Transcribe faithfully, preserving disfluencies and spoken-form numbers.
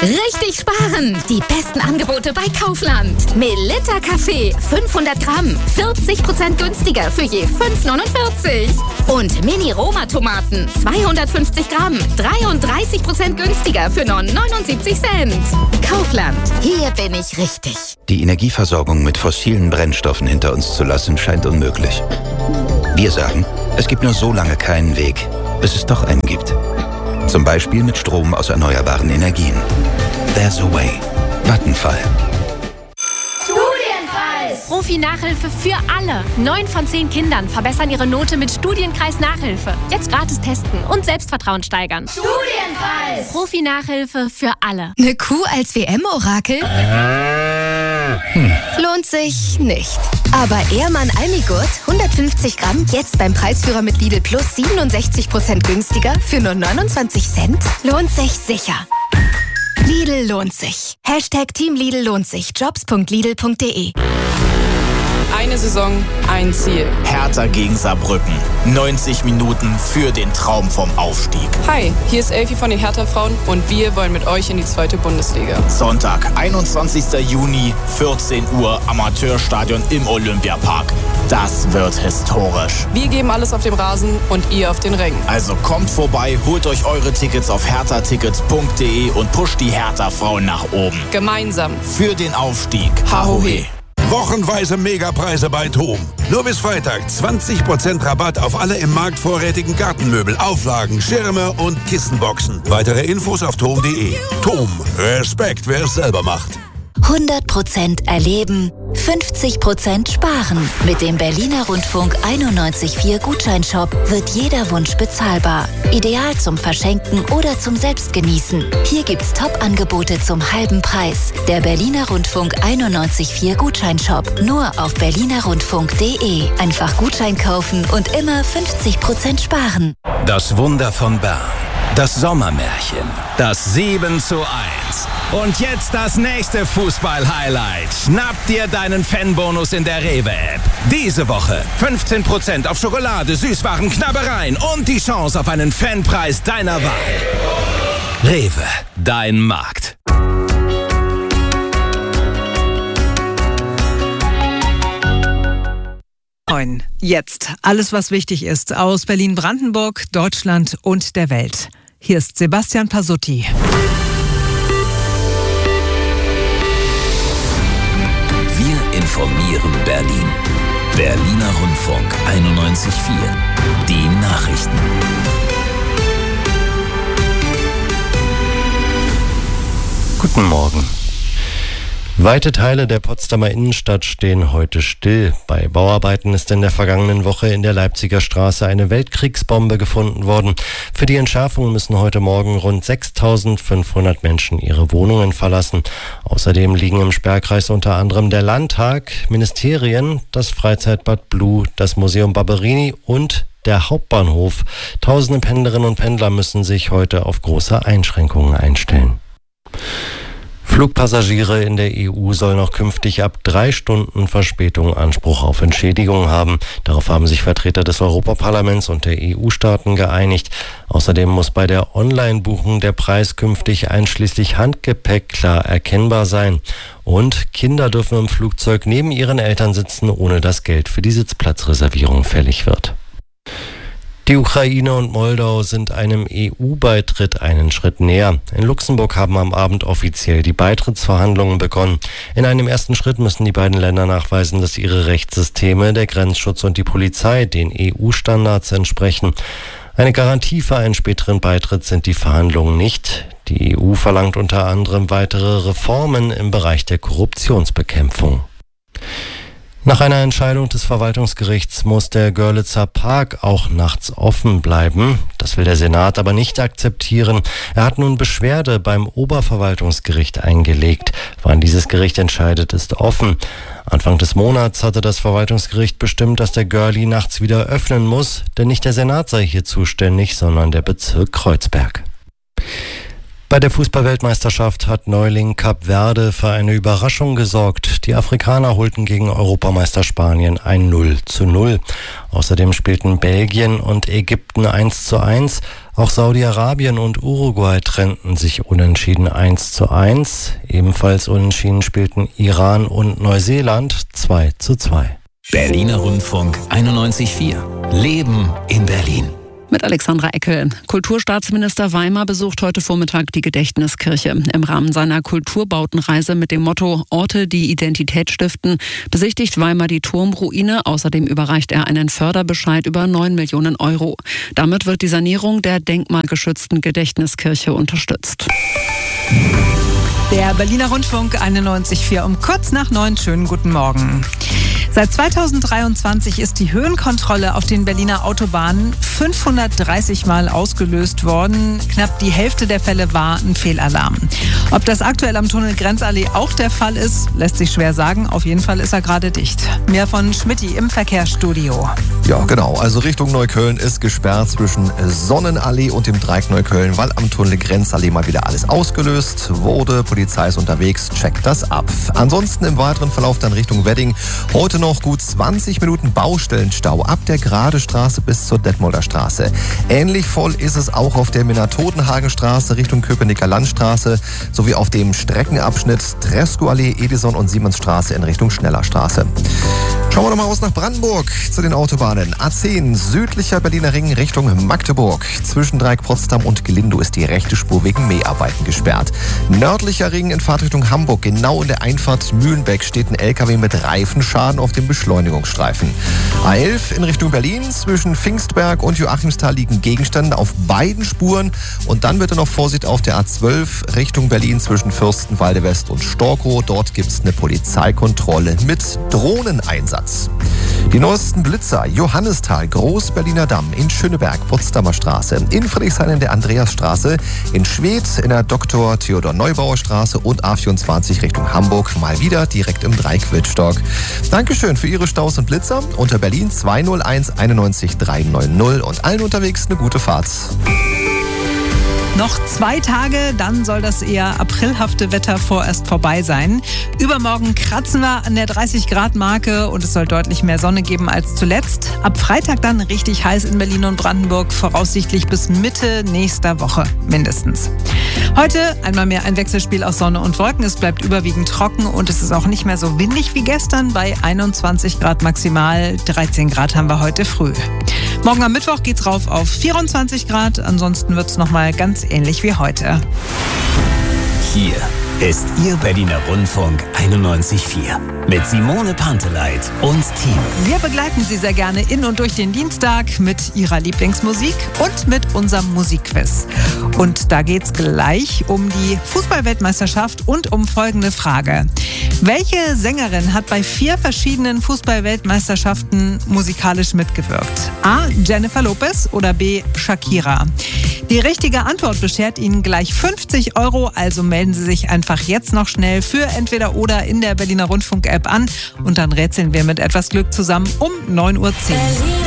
Richtig sparen! Die besten Angebote bei Kaufland. Melitta Kaffee fünfhundert Gramm, vierzig Prozent günstiger für je fünf neunundvierzig. Und Mini-Roma-Tomaten zweihundertfünfzig Gramm, dreiunddreißig Prozent günstiger für nur neunundsiebzig Cent. Kaufland, hier bin ich richtig. Die Energieversorgung mit fossilen Brennstoffen hinter uns zu lassen, scheint unmöglich. Wir sagen, es gibt nur so lange keinen Weg, bis es doch einen gibt. Zum Beispiel mit Strom aus erneuerbaren Energien. There's a way. Vattenfall. Studienpreis! Profi-Nachhilfe für alle. Neun von zehn Kindern verbessern ihre Note mit Studienkreis Nachhilfe. Jetzt gratis testen und Selbstvertrauen steigern. Studienpreis! Profi-Nachhilfe für alle. Eine Kuh als W M-Orakel? Hm. Lohnt sich nicht. Aber Ehrmann Almigurt, hundertfünfzig Gramm, jetzt beim Preisführer mit Lidl Plus siebenundsechzig Prozent günstiger für nur neunundzwanzig Cent? Lohnt sich sicher. Lidl lohnt sich. Hashtag Team Lidl lohnt sich. Jobs punkt lidl punkt de. Eine Saison, ein Ziel. Hertha gegen Saarbrücken. neunzig Minuten für den Traum vom Aufstieg. Hi, hier ist Elfi von den Hertha-Frauen und wir wollen mit euch in die zweite Bundesliga. Sonntag, einundzwanzigster Juni, vierzehn Uhr, Amateurstadion im Olympiapark. Das wird historisch. Wir geben alles auf dem Rasen und ihr auf den Rängen. Also kommt vorbei, holt euch eure Tickets auf hertha tickets punkt de und pusht die Hertha-Frauen nach oben. Gemeinsam. Für den Aufstieg. Hahohe. Wochenweise Megapreise bei TOM. Nur bis Freitag zwanzig Prozent Rabatt auf alle im Markt vorrätigen Gartenmöbel, Auflagen, Schirme und Kissenboxen. Weitere Infos auf tom punkt de. TOM. Respekt, wer es selber macht. hundert Prozent erleben, fünfzig Prozent sparen. Mit dem Berliner Rundfunk einundneunzig Komma vier Gutscheinshop wird jeder Wunsch bezahlbar. Ideal zum Verschenken oder zum Selbstgenießen. Hier gibt's Top-Angebote zum halben Preis. Der Berliner Rundfunk einundneunzig Komma vier Gutscheinshop. Nur auf berliner rundfunk punkt de. Einfach Gutschein kaufen und immer fünfzig Prozent sparen. Das Wunder von Bern. Das Sommermärchen. Das sieben zu eins. Und jetzt das nächste Fußball-Highlight. Schnapp dir deinen Fanbonus in der Rewe-App. Diese Woche fünfzehn Prozent auf Schokolade, Süßwaren, Knabbereien und die Chance auf einen Fanpreis deiner Wahl. Rewe, dein Markt. Jetzt alles, was wichtig ist aus Berlin-Brandenburg, Deutschland und der Welt. Hier ist Sebastian Pasutti. Wir informieren Berlin. Berliner Rundfunk einundneunzig Komma vier. Die Nachrichten. Guten Morgen. Weite Teile der Potsdamer Innenstadt stehen heute still. Bei Bauarbeiten ist in der vergangenen Woche in der Leipziger Straße eine Weltkriegsbombe gefunden worden. Für die Entschärfung müssen heute Morgen rund sechstausendfünfhundert Menschen ihre Wohnungen verlassen. Außerdem liegen im Sperrkreis unter anderem der Landtag, Ministerien, das Freizeitbad Blue, das Museum Barberini und der Hauptbahnhof. Tausende Pendlerinnen und Pendler müssen sich heute auf große Einschränkungen einstellen. Flugpassagiere in der E U sollen auch künftig ab drei Stunden Verspätung Anspruch auf Entschädigung haben. Darauf haben sich Vertreter des Europaparlaments und der E U-Staaten geeinigt. Außerdem muss bei der Online-Buchung der Preis künftig einschließlich Handgepäck klar erkennbar sein. Und Kinder dürfen im Flugzeug neben ihren Eltern sitzen, ohne dass Geld für die Sitzplatzreservierung fällig wird. Die Ukraine und Moldau sind einem E U-Beitritt einen Schritt näher. In Luxemburg haben am Abend offiziell die Beitrittsverhandlungen begonnen. In einem ersten Schritt müssen die beiden Länder nachweisen, dass ihre Rechtssysteme, der Grenzschutz und die Polizei den E U-Standards entsprechen. Eine Garantie für einen späteren Beitritt sind die Verhandlungen nicht. Die E U verlangt unter anderem weitere Reformen im Bereich der Korruptionsbekämpfung. Nach einer Entscheidung des Verwaltungsgerichts muss der Görlitzer Park auch nachts offen bleiben. Das will der Senat aber nicht akzeptieren. Er hat nun Beschwerde beim Oberverwaltungsgericht eingelegt. Wann dieses Gericht entscheidet, ist offen. Anfang des Monats hatte das Verwaltungsgericht bestimmt, dass der Görli nachts wieder öffnen muss, denn nicht der Senat sei hier zuständig, sondern der Bezirk Kreuzberg. Bei der Fußball-Weltmeisterschaft hat Neuling Kap Verde für eine Überraschung gesorgt. Die Afrikaner holten gegen Europameister Spanien ein null zu null. Außerdem spielten Belgien und Ägypten eins zu eins. Auch Saudi-Arabien und Uruguay trennten sich unentschieden eins zu eins. Ebenfalls unentschieden spielten Iran und Neuseeland zwei zu zwei. Berliner Rundfunk einundneunzig Komma vier. Leben in Berlin. Mit Alexandra Eckel. Kulturstaatsminister Weimar besucht heute Vormittag die Gedächtniskirche. Im Rahmen seiner Kulturbautenreise mit dem Motto Orte, die Identität stiften, besichtigt Weimar die Turmruine. Außerdem überreicht er einen Förderbescheid über neun Millionen Euro. Damit wird die Sanierung der denkmalgeschützten Gedächtniskirche unterstützt. Der Berliner Rundfunk einundneunzig Komma vier um kurz nach neun. Schönen guten Morgen. Seit zweitausenddreiundzwanzig ist die Höhenkontrolle auf den Berliner Autobahnen fünfhundertdreißig Mal ausgelöst worden. Knapp die Hälfte der Fälle war ein Fehlalarm. Ob das aktuell am Tunnel Grenzallee auch der Fall ist, lässt sich schwer sagen. Auf jeden Fall ist er gerade dicht. Mehr von Schmitty im Verkehrsstudio. Ja, genau. Also Richtung Neukölln ist gesperrt zwischen Sonnenallee und dem Dreieck Neukölln, weil am Tunnel Grenzallee mal wieder alles ausgelöst wurde. Polizei ist unterwegs, checkt das ab. Ansonsten im weiteren Verlauf dann Richtung Wedding. Heute noch gut zwanzig Minuten Baustellenstau ab der Gradestraße bis zur Detmolder Straße. Ähnlich voll ist es auch auf der Minna-Totenhagen-Straße Richtung Köpenicker Landstraße sowie auf dem Streckenabschnitt Tresco-Allee, Edison und Siemensstraße in Richtung Schnellerstraße. Schauen wir noch mal aus nach Brandenburg zu den Autobahnen. A zehn, südlicher Berliner Ring Richtung Magdeburg. Zwischen Dreieck Potsdam und Glindow ist die rechte Spur wegen Mäharbeiten gesperrt. Nördlicher Ring in Fahrtrichtung Hamburg. Genau in der Einfahrt Mühlenbeck steht ein L K W mit Reifenschaden auf dem Beschleunigungsstreifen. A elf in Richtung Berlin. Zwischen Pfingstberg und Joachimsthal liegen Gegenstände auf beiden Spuren. Und dann bitte noch Vorsicht auf der A zwölf Richtung Berlin zwischen Fürstenwalde West und Storkow. Dort gibt es eine Polizeikontrolle mit Drohneneinsatz. Die neuesten Blitzer: Johannisthal, Groß-Berliner Damm, in Schöneberg, Potsdamer Straße, in Friedrichshain in der Andreasstraße, in Schwedt in der Doktor Theodor Neubauer Straße und A vierundzwanzig Richtung Hamburg, mal wieder direkt im Dreieck Wittstock. Dankeschön für Ihre Staus und Blitzer. Unter Berlin zwei null eins einundneunzig dreihundertneunzig und allen unterwegs eine gute Fahrt. Noch zwei Tage, dann soll das eher aprilhafte Wetter vorerst vorbei sein. Übermorgen kratzen wir an der dreißig Grad Marke und es soll deutlich mehr Sonne geben als zuletzt. Ab Freitag dann richtig heiß in Berlin und Brandenburg, voraussichtlich bis Mitte nächster Woche mindestens. Heute einmal mehr ein Wechselspiel aus Sonne und Wolken. Es bleibt überwiegend trocken und es ist auch nicht mehr so windig wie gestern bei einundzwanzig Grad maximal. dreizehn Grad haben wir heute früh. Morgen am Mittwoch geht's rauf auf vierundzwanzig Grad. Ansonsten wird's nochmal ganz ähnlich wie heute. Hier ist Ihr Berliner Rundfunk einundneunzig Komma vier mit Simone Panteleit und Team. Wir begleiten Sie sehr gerne in und durch den Dienstag mit Ihrer Lieblingsmusik und mit unserem Musikquiz. Und da geht's gleich um die Fußball-Weltmeisterschaft und um folgende Frage. Welche Sängerin hat bei vier verschiedenen Fußball-Weltmeisterschaften musikalisch mitgewirkt? A. Jennifer Lopez oder B. Shakira? Die richtige Antwort beschert Ihnen gleich fünfzig Euro, also melden Sie sich einfach jetzt noch schnell für entweder oder in der Berliner Rundfunk-App an und dann rätseln wir mit etwas Glück zusammen um neun Uhr zehn.